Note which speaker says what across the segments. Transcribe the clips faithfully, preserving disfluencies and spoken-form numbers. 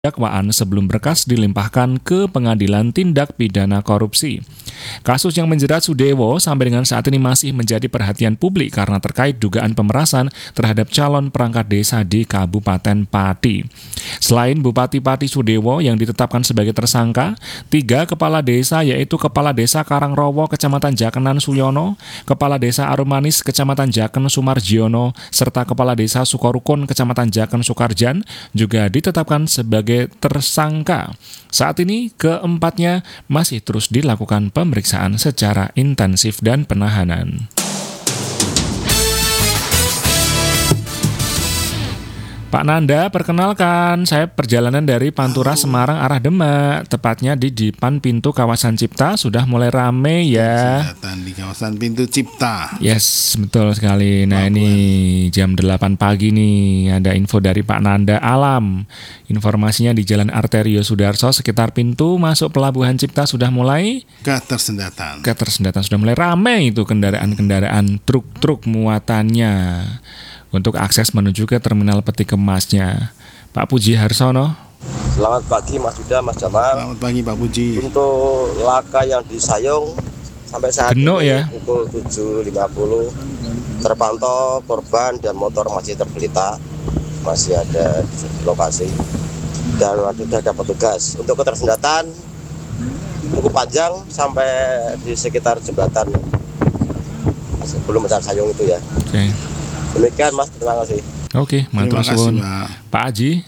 Speaker 1: dakwaan sebelum berkas dilimpahkan ke Pengadilan Tindak Pidana Korupsi. Kasus yang menjerat Sudewo sampai dengan saat ini masih menjadi perhatian publik karena terkait dugaan pemerasan terhadap calon perangkat desa di Kabupaten Pati. Selain Bupati Pati Sudewo yang ditetapkan sebagai tersangka, tiga kepala desa yaitu Kepala Desa Karangrowo Kecamatan Jakenan Suyono, Kepala Desa Arumanis Kecamatan Jaken Sumarjiono, serta Kepala Desa Sukorukun Kecamatan Jaken Sukarjan juga ditetapkan sebagai tersangka. Saat ini keempatnya masih terus dilakukan pemeriksaan secara intensif dan penahanan. Pak Nanda, perkenalkan, saya perjalanan dari Pantura Semarang arah Demak, tepatnya di depan pintu kawasan Cipta, sudah mulai rame ya.
Speaker 2: Datang di kawasan pintu Cipta.
Speaker 1: Yes, betul sekali. Nah, ini jam delapan pagi nih, ada info dari Pak Nanda Alam. Informasinya di Jalan Arterio Sudarso sekitar pintu masuk Pelabuhan Cipta sudah mulai
Speaker 2: ketersendatan.
Speaker 1: Ketersendatan sudah mulai rame itu kendaraan-kendaraan truk-truk muatannya untuk akses menuju ke terminal peti kemasnya. Pak Puji Harsono.
Speaker 3: Selamat pagi Mas Yuda, Mas Jamal.
Speaker 2: Selamat pagi Pak Puji.
Speaker 3: Untuk laka yang di Sayung sampai saat
Speaker 1: Genuk,
Speaker 3: ini
Speaker 1: ya?
Speaker 3: pukul tujuh lima puluh terpantau korban dan motor masih tergeletak, masih ada di lokasi dan sudah ada petugas. Untuk ketersendatan cukup panjang sampai di sekitar jembatan sebelum Mencari Sayung itu ya.
Speaker 1: Oke. Okay.
Speaker 3: Demikian Mas, terima kasih.
Speaker 1: Oke, matur suwun. Pak Haji.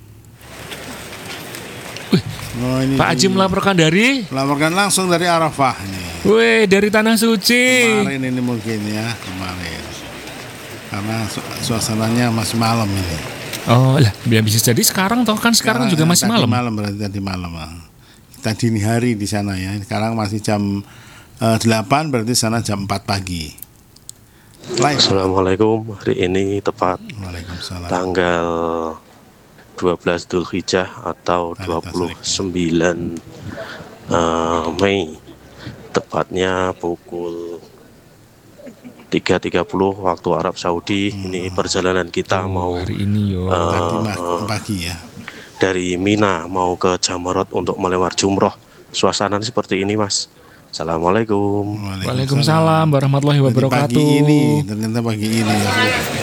Speaker 1: Wih,
Speaker 2: oh, ini
Speaker 1: Pak Haji melaporkan dari?
Speaker 2: Melaporkan langsung dari Arafah nih.
Speaker 1: Wih, dari Tanah Suci.
Speaker 2: Kemarin ini mungkin ya, kemarin. Karena su- suasananya masih malam ini.
Speaker 1: Oh, lah, biar bisa jadi sekarang toh kan sekarang, sekarang juga masih
Speaker 2: tadi
Speaker 1: malam.
Speaker 2: malam berarti tadi malam. Kita dini hari di sana ya. Sekarang masih jam uh, delapan, berarti sana jam empat pagi. Live.
Speaker 4: Assalamualaikum. Hari ini tepat tanggal dua belas Dzulhijjah atau dua puluh sembilan uh, Mei, tepatnya pukul tiga tiga puluh waktu Arab Saudi. Hmm. Ini perjalanan kita oh, mau
Speaker 1: hari ini yo.
Speaker 2: Uh, pagi ya.
Speaker 4: Dari Mina mau ke Jamarot untuk melewat jumroh. Suasana seperti ini, Mas. Assalamualaikum.
Speaker 1: Waalaikumsalam warahmatullahi wabarakatuh.
Speaker 2: Pagi ini, ternyata pagi ini ya.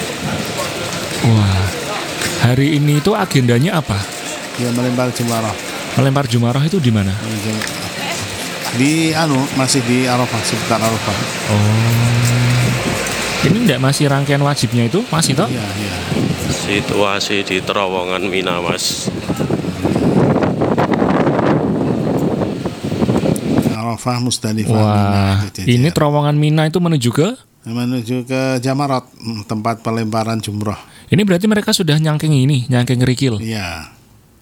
Speaker 1: Wah, hari ini itu agendanya apa?
Speaker 2: Ya, melempar jumarah.
Speaker 1: Melempar jumarah itu di mana?
Speaker 2: Di anu, masih di Arafah, sekitar Arafah.
Speaker 1: Oh. Ini enggak masih rangkaian wajibnya itu? Masih toh?
Speaker 2: Iya, iya.
Speaker 4: Situasi di terowongan Mina, Mas.
Speaker 2: Arafah, Musdalifah.
Speaker 1: Wah, Mina, ini terowongan Mina itu menuju ke?
Speaker 2: Menuju ke Jamarot, tempat pelemparan jumroh.
Speaker 1: Ini berarti mereka sudah nyangking ini, nyangking rikil.
Speaker 2: Iya.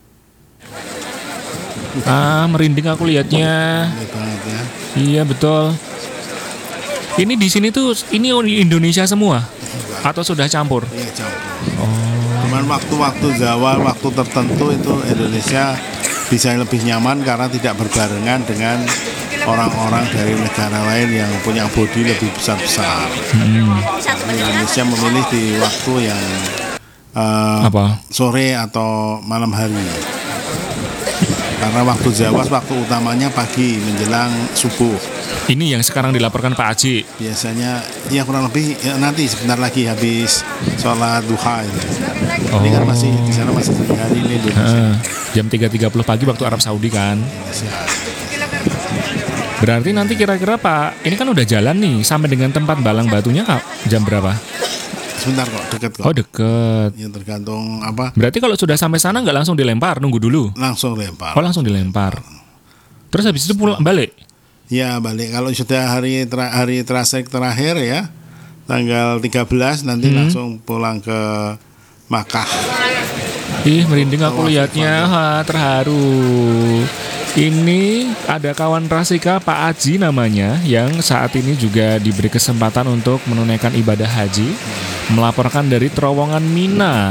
Speaker 1: Ah, merinding aku lihatnya.
Speaker 2: Ya.
Speaker 1: Iya betul. Ini di sini tuh, ini Indonesia semua atau sudah campur?
Speaker 2: Iya, campur.
Speaker 1: Oh.
Speaker 2: Cuman waktu-waktu Jawa, waktu tertentu itu Indonesia bisa lebih nyaman karena tidak berbarengan dengan orang-orang dari negara lain yang punya bodi lebih besar-besar. Hmm. Indonesia memilih di waktu yang uh,
Speaker 1: apa?
Speaker 2: Sore atau malam hari. Karena waktu Jawa waktu utamanya pagi menjelang subuh.
Speaker 1: Ini yang sekarang dilaporkan Pak Haji.
Speaker 2: Biasanya ya kurang lebih ya, nanti sebentar lagi habis sholat duha ini. Oh. Ini kan masih di sana masih hari ini Indonesia.
Speaker 1: Uh, jam tiga tiga puluh pagi waktu Arab Saudi kan. Indonesia. Berarti nanti kira-kira Pak, ini kan udah jalan nih sampai dengan tempat Balang Batunya Kak, jam berapa?
Speaker 2: Sebentar kok, deket kok.
Speaker 1: Oh deket.
Speaker 2: Ya tergantung apa.
Speaker 1: Berarti kalau sudah sampai sana nggak langsung dilempar, nunggu dulu?
Speaker 2: Langsung lempar.
Speaker 1: Oh langsung dilempar. Terus habis itu pulang balik?
Speaker 2: Ya balik. Kalau sudah hari ter- hari trasek terakhir ya, tanggal tiga belas nanti hmm. langsung pulang ke Makkah.
Speaker 1: Ih merinding aku lihatnya, ha, terharu. Ini ada kawan Rasika Pak Haji namanya yang saat ini juga diberi kesempatan untuk menunaikan ibadah haji, melaporkan dari terowongan Mina.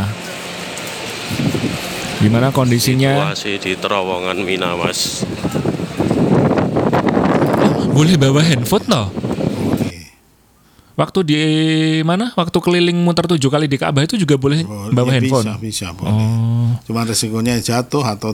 Speaker 1: Gimana kondisinya?
Speaker 4: Situasi di terowongan Mina, Mas.
Speaker 1: Boleh bawa handphone toh? Waktu di mana? Waktu keliling muter tujuh kali di Ka'bah itu juga boleh
Speaker 2: oh,
Speaker 1: bawa
Speaker 2: ya
Speaker 1: handphone?
Speaker 2: Bisa, bisa boleh.
Speaker 1: Oh.
Speaker 2: Cuma risikonya jatuh atau